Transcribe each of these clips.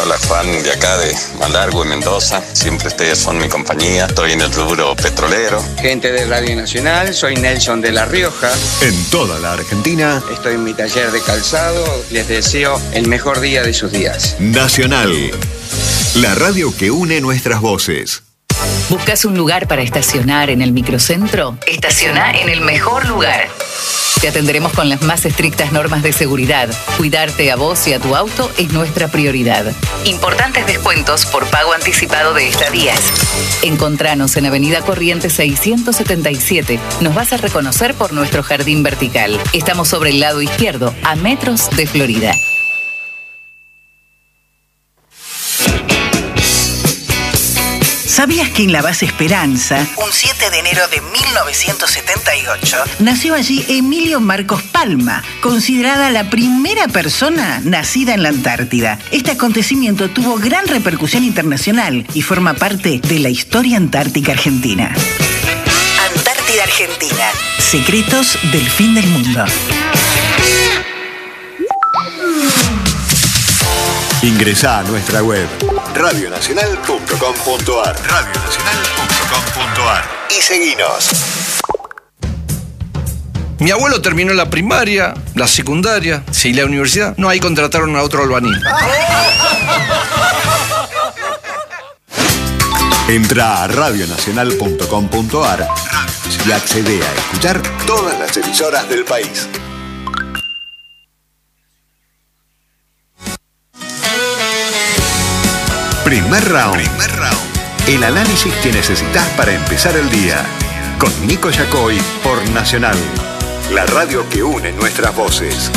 Hola Juan, de acá de Malargüe, Mendoza. Siempre ustedes son mi compañía. Estoy en el rubro petrolero. Gente de Radio Nacional, soy Nelson de La Rioja. En toda la Argentina. Estoy en mi taller de calzado. Les deseo el mejor día de sus días. Nacional, la radio que une nuestras voces. ¿Buscas un lugar para estacionar en el microcentro? Estaciona en el mejor lugar. Te atenderemos con las más estrictas normas de seguridad. Cuidarte a vos y a tu auto es nuestra prioridad. Importantes descuentos por pago anticipado de estadías. Encontranos en Avenida Corrientes 677. Nos vas a reconocer por nuestro jardín vertical. Estamos sobre el lado izquierdo, a metros de Florida. ¿Sabías que en la base Esperanza, un 7 de enero de 1978, nació allí Emilio Marcos Palma, considerada la primera persona nacida en la Antártida? Este acontecimiento tuvo gran repercusión internacional y forma parte de la historia antártica argentina. Antártida Argentina. Secretos del fin del mundo. Ingresá a nuestra web radionacional.com.ar y seguinos. Mi abuelo terminó la primaria, la secundaria, sí, la universidad. No, ahí contrataron a otro albañil. Entrá a radionacional.com.ar y accede a escuchar todas las emisoras del país. Primer round. El análisis que necesitas para empezar el día. Con Nico Yacoy por Nacional, la radio que une nuestras voces.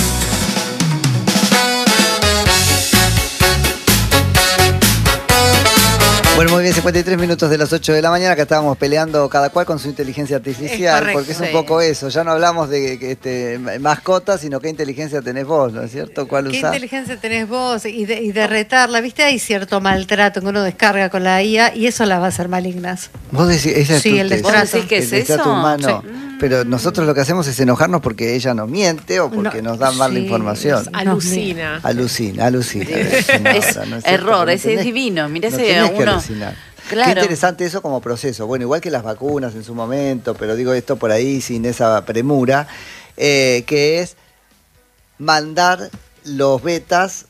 Bueno, muy bien, 53 minutos de las 8 de la mañana. Acá estábamos peleando cada cual con su inteligencia artificial, correcto, porque es un poco eso. Ya no hablamos de mascotas, sino qué inteligencia tenés vos, ¿no es cierto? ¿Cuál usás? ¿Qué inteligencia tenés vos? Y de retarla, ¿viste? Hay cierto maltrato que uno descarga con la IA y eso la va a hacer malignas. Vos decís, ella sí, el destrato. ¿Vos decís que es eso? Humano. Sí. Pero nosotros lo que hacemos es enojarnos porque ella nos miente o porque nos da mala información. Alucina. Alucina. Es error, ese es divino. Mirá ese uno. Claro. Qué interesante eso como proceso. Bueno, igual que las vacunas en su momento, pero digo esto por ahí sin esa premura, que es mandar los betas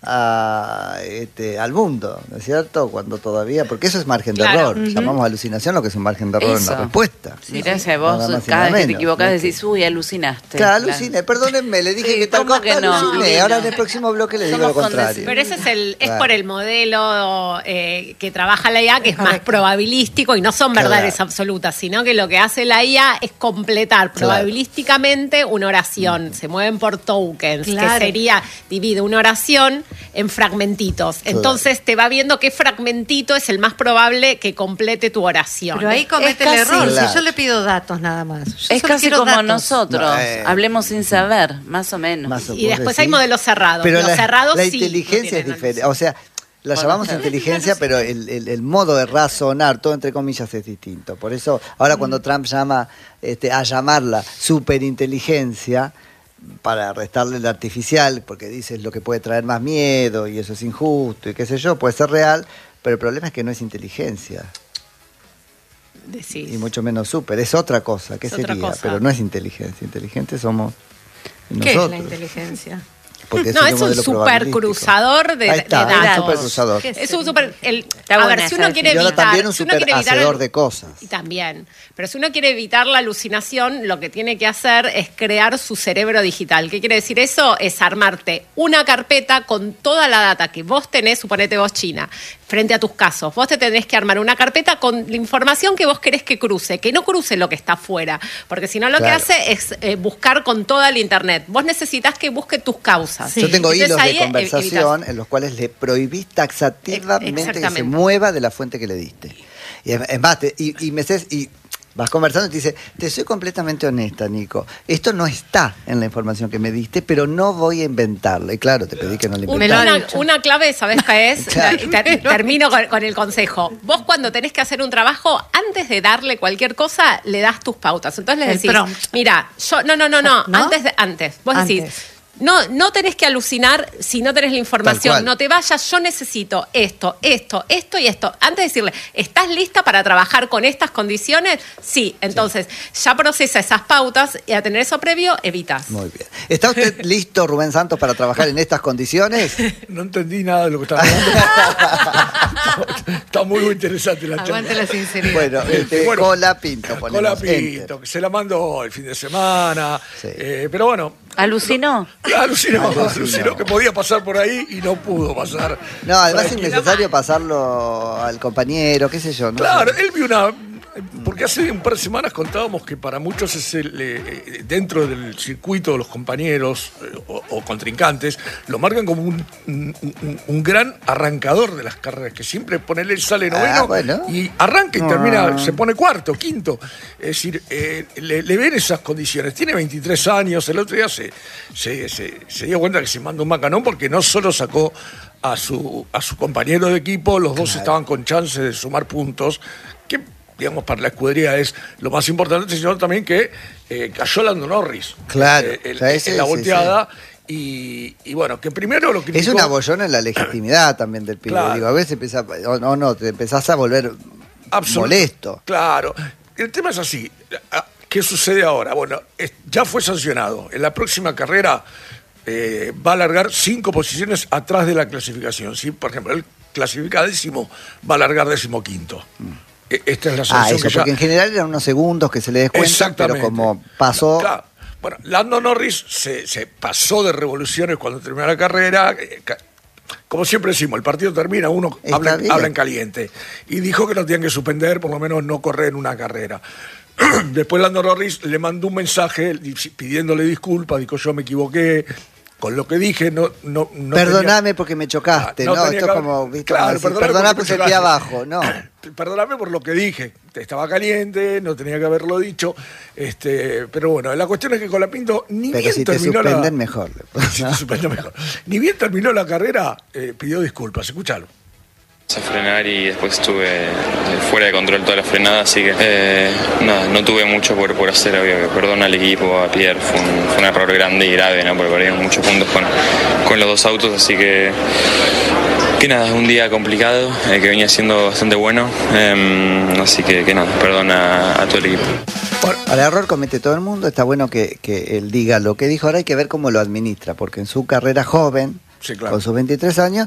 al mundo, ¿no es cierto? Cuando todavía, porque eso es margen de error. Llamamos alucinación lo que es un margen de error en la respuesta. Mirá, si vos cada vez que te equivocás decís, uy, alucinaste. Claro, aluciné, perdónenme, le dije que tal cosa, aluciné. Ahora en el próximo bloque le digo lo contrario. Pero ese es por el modelo que trabaja la IA, que es más probabilístico y no son verdades absolutas, sino que lo que hace la IA es completar probabilísticamente una oración. Se mueven por tokens, que sería divide una oración en fragmentitos. Claro. Entonces te va viendo qué fragmentito es el más probable que complete tu oración. Pero ahí comete el error. Si yo le pido datos nada más. Es casi como datos. Nosotros. Hablemos sin saber, más o menos. Y después hay modelos cerrados. Pero los cerrados la inteligencia es diferente. O sea, la llamamos inteligencia, pero el modo de razonar, todo entre comillas, es distinto. Por eso, ahora cuando Trump llama a llamarla superinteligencia, para restarle el artificial, porque dice lo que puede traer más miedo y eso es injusto y qué sé yo, puede ser real, pero el problema es que no es inteligencia. Decís. Y mucho menos súper, es otra cosa, ¿qué sería? Otra cosa. Pero no es inteligencia, inteligentes somos nosotros. ¿Qué es la inteligencia? No, es un supercruzador de datos. Supercruzador. Es un super. A ver, si uno quiere evitar. También un superhacedor de cosas. Y también. Pero si uno quiere evitar la alucinación, lo que tiene que hacer es crear su cerebro digital. ¿Qué quiere decir eso? Es armarte una carpeta con toda la data que vos tenés, suponete vos, China, frente a tus casos. Vos te tenés que armar una carpeta con la información que vos querés que no cruce lo que está afuera. Porque si no, lo que hace es buscar con toda la internet. Vos necesitas que busque tus causas. Sí. Yo tengo hilos de conversación en los cuales le prohibís taxativamente que se mueva de la fuente que le diste. Y es más, y vas conversando y te dice, te soy completamente honesta, Nico. Esto no está en la información que me diste, pero no voy a inventarla. Y claro, te pedí que no la inventaras. Una clave, ¿sabés qué es? Claro. Termino con el consejo. Vos cuando tenés que hacer un trabajo, antes de darle cualquier cosa, le das tus pautas. Entonces le decís, mira, yo, no. Antes. Vos decís, No tenés que alucinar si no tenés la información. No te vayas, yo necesito esto y esto. Antes de decirle, ¿estás lista para trabajar con estas condiciones? Sí. Entonces, ya procesa esas pautas y a tener eso previo, evitas. Muy bien. ¿Está usted listo, Rubén Santos, para trabajar en estas condiciones? No entendí nada de lo que estaba hablando. Está muy interesante la charla. Aguante la sinceridad. Bueno, Colapinto. Colapinto, que se la mandó el fin de semana. Sí. Pero bueno. ¿Alucinó? Alucinó que podía pasar por ahí y no pudo pasar. No, además es innecesario pasarlo al compañero, qué sé yo. Claro, él vio porque hace un par de semanas contábamos que para muchos es dentro del circuito de los compañeros o contrincantes, lo marcan como un gran arrancador de las carreras, que siempre él sale noveno y arranca y termina, se pone cuarto, quinto. Es decir, le ven esas condiciones. Tiene 23 años, el otro día se dio cuenta que se mandó un macanón porque no solo sacó a su compañero de equipo, los dos estaban con chance de sumar puntos, que digamos para la escudería es lo más importante, sino también que cayó Lando Norris en la volteada. Y bueno, que primero lo criticó. Es una bollona en la legitimidad también del pibe. Digo, a veces te empezás a volver molesto. Claro. El tema es así. ¿Qué sucede ahora? Bueno, ya fue sancionado. En la próxima carrera va a alargar 5 posiciones atrás de la clasificación. ¿Sí? Por ejemplo, él clasifica 10º, va a alargar 15º. Esta es la sanción que porque en general eran unos segundos que se le descuentan, pero como pasó... Claro. Bueno, Lando Norris se pasó de revoluciones cuando terminó la carrera. Como siempre decimos, el partido termina, uno habla en caliente. Y dijo que no tenían que suspender, por lo menos no correr en una carrera. Después Lando Norris le mandó un mensaje pidiéndole disculpas, dijo yo me equivoqué. Con lo que dije, no perdóname porque me chocaste, ¿no? Esto es como, ¿viste? Claro, perdóname porque el pie abajo, no. Perdóname por lo que dije. Estaba caliente, no tenía que haberlo dicho. Pero bueno, la cuestión es que Colapinto ni bien si terminó te suspenden mejor. Si te suspenden mejor. Ni bien terminó la carrera, pidió disculpas. Escúchalo. A frenar y después estuve fuera de control toda la frenada, así que no tuve mucho por hacer, obvio, perdón al equipo, a Pierre, fue un error grande y grave, ¿no? Porque perdimos muchos puntos con los dos autos, así que nada, es un día complicado, que venía siendo bastante bueno, así que nada, perdón a todo el equipo. Al error comete todo el mundo, está bueno que él diga lo que dijo, ahora hay que ver cómo lo administra, porque en su carrera joven, con sus 23 años,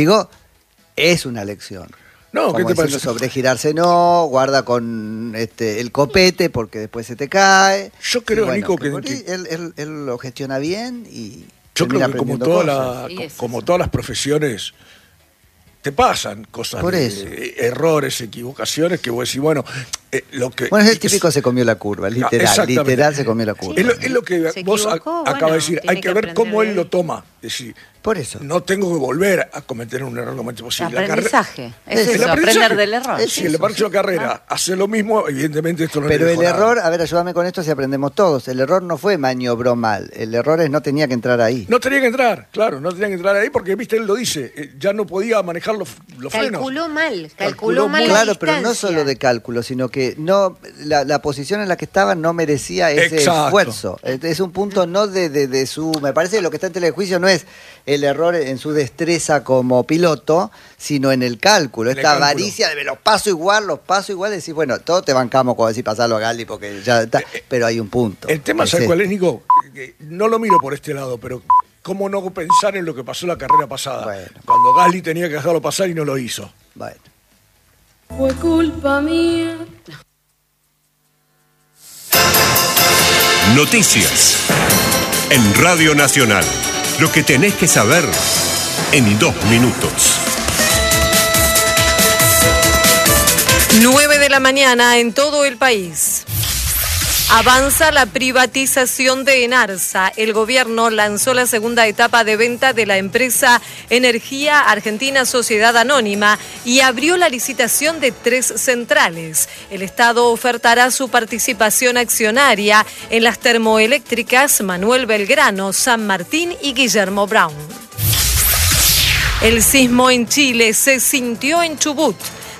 es una lección. No, ¿qué te parece? Sobregirarse guarda con el copete porque después se te cae. Yo creo, Nico, que él lo gestiona bien y yo creo que como todas las profesiones te pasan cosas errores, equivocaciones que vos decís, bueno, es el típico se comió la curva, literal se comió la curva. Es lo que vos acabas de decir, hay que ver cómo él lo toma. Es decir, por eso. No tengo que volver a cometer un error lo más posible. Aprendizaje. Aprender del error. Si en la próxima carrera hace lo mismo, evidentemente esto no le Pero el error, a ver, ayúdame con esto si aprendemos todos. El error no fue maniobró mal. El error es no tenía que entrar ahí. No tenía que entrar, claro, no tenía que entrar ahí porque, viste, él lo dice, ya no podía manejar los frenos. Calculó mal. Claro, pero no solo de cálculo, sino que la posición en la que estaba no merecía ese esfuerzo. Es un punto no de su... Me parece que lo que está en telejuicio no es el error en su destreza como piloto, sino en el cálculo. Esta avaricia de los paso igual, decís, bueno, todos te bancamos cuando decís pasarlo a Gali porque ya está, pero hay un punto. El tema, ¿sabes cuál es, Nico? No lo miro por este lado, pero ¿cómo no pensar en lo que pasó la carrera pasada? Cuando Gali tenía que dejarlo pasar y no lo hizo. Bueno. Fue culpa mía. Noticias en Radio Nacional. Lo que tenés que saber en 2 minutos. 9 de la mañana en todo el país. Avanza la privatización de Enarsa. El gobierno lanzó la segunda etapa de venta de la empresa Energía Argentina Sociedad Anónima y abrió la licitación de 3 centrales. El Estado ofertará su participación accionaria en las termoeléctricas Manuel Belgrano, San Martín y Guillermo Brown. El sismo en Chile se sintió en Chubut.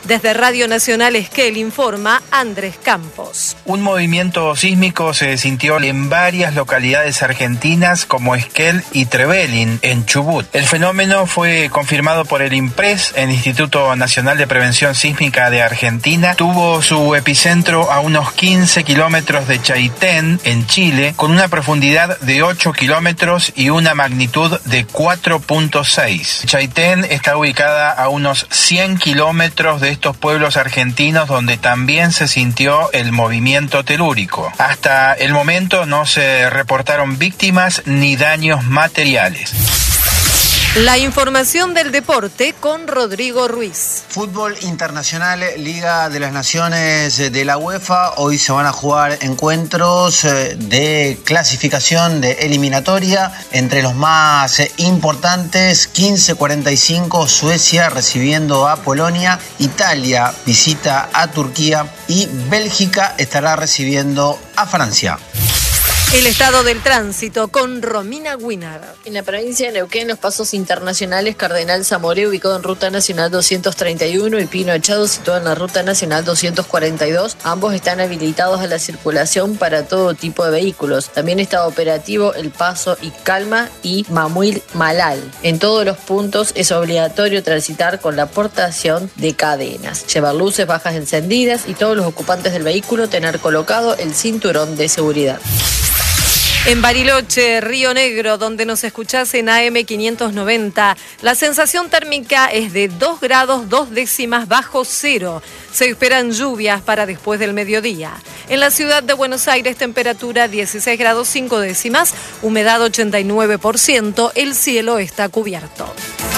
Desde Radio Nacional Esquel informa Andrés Campos. Un movimiento sísmico se sintió en varias localidades argentinas como Esquel y Trevelin, en Chubut. El fenómeno fue confirmado por el INPRES, el Instituto Nacional de Prevención Sísmica de Argentina. Tuvo su epicentro a unos 15 kilómetros de Chaitén, en Chile, con una profundidad de 8 kilómetros y una magnitud de 4.6. Chaitén está ubicada a unos 100 kilómetros de estos pueblos argentinos donde también se sintió el movimiento telúrico. Hasta el momento no se reportaron víctimas ni daños materiales. La información del deporte con Rodrigo Ruiz. Fútbol internacional, Liga de las Naciones de la UEFA. Hoy se van a jugar encuentros de clasificación de eliminatoria. Entre los más importantes, 15:45 Suecia recibiendo a Polonia, Italia visita a Turquía y Bélgica estará recibiendo a Francia. El estado del tránsito con Romina Guinar. En la provincia de Neuquén, los pasos internacionales Cardenal Zamoré, ubicado en Ruta Nacional 231, y Pino Echado, situado en la Ruta Nacional 242. Ambos están habilitados a la circulación para todo tipo de vehículos. También está operativo el paso Icalma y Mamuil Malal. En todos los puntos es obligatorio transitar con la portación de cadenas, llevar luces bajas encendidas y todos los ocupantes del vehículo tener colocado el cinturón de seguridad. En Bariloche, Río Negro, donde nos escuchás en AM 590, la sensación térmica es de 2 grados 2 décimas bajo cero. Se esperan lluvias para después del mediodía. En la ciudad de Buenos Aires, temperatura 16 grados 5 décimas, humedad 89%, el cielo está cubierto.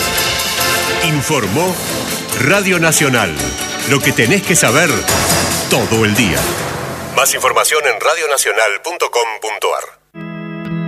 Informó Radio Nacional. Lo que tenés que saber todo el día. Más información en radionacional.com.ar.